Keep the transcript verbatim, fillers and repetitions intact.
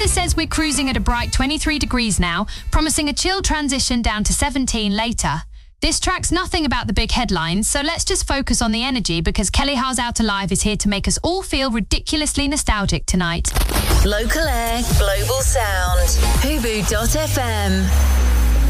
weather says we're cruising at a bright twenty-three degrees now, promising a chill transition down to seventeen later. This track's nothing about the big headlines, so let's just focus on the energy because Kelly Ha's Out Alive is here to make us all feel ridiculously nostalgic tonight. Local air, global sound. Hubu dot f m.